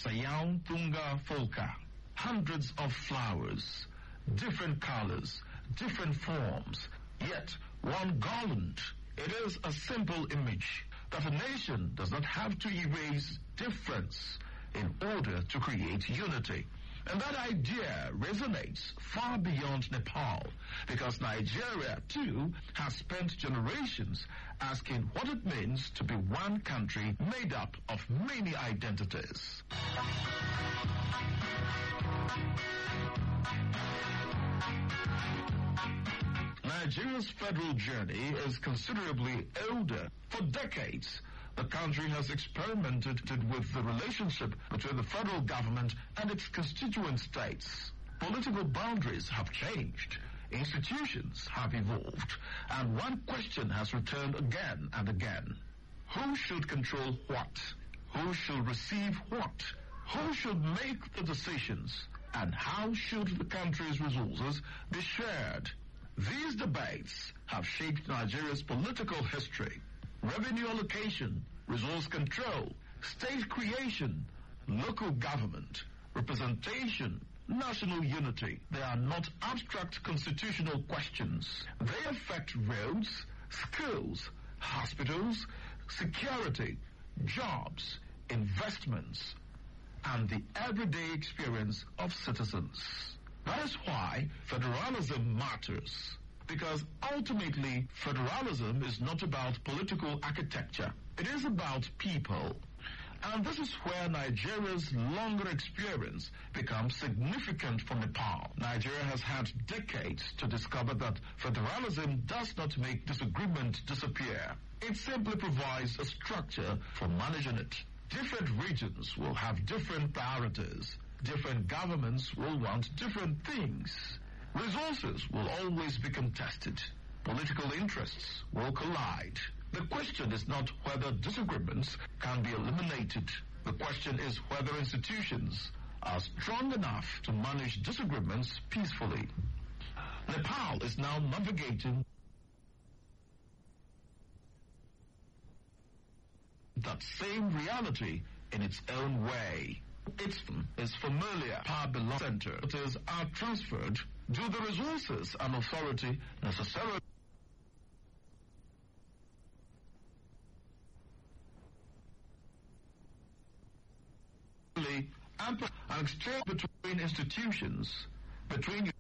Sayang Tunga Folka. Hundreds of flowers, different colors, different forms, yet one garland. It is a simple image that a nation does not have to erase difference in order to create unity. And that idea resonates far beyond Nepal, because Nigeria, too, has spent generations asking what it means to be one country made up of many identities. Nigeria's federal journey is considerably older. For decades, the country has experimented with the relationship between the federal government and its constituent states. Political boundaries have changed, institutions have evolved, and one question has returned again and again. Who should control what? Who should receive what? Who should make the decisions? And how should the country's resources be shared? These debates have shaped Nigeria's political history. Revenue allocation, resource control, state creation, local government, representation, national unity. They are not abstract constitutional questions. They affect roads, schools, hospitals, security, jobs, investments, and the everyday experience of citizens. That is why federalism matters. Because ultimately, federalism is not about political architecture. It is about people. And this is where Nigeria's longer experience becomes significant for Nepal. Nigeria has had decades to discover that federalism does not make disagreement disappear. It simply provides a structure for managing it. Different regions will have different priorities. Different governments will want different things. Resources will always be contested. Political interests will collide. The question is not whether disagreements can be eliminated. The question is whether institutions are strong enough to manage disagreements peacefully. Nepal is now navigating that same reality in its own way. It is familiar. Power belongs center. It is are transferred. Do the resources and authority necessarily an exchange between institutions, between